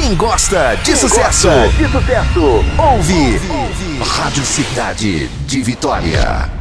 Quem gosta de sucesso, ouve Rádio Cidade de Vitória.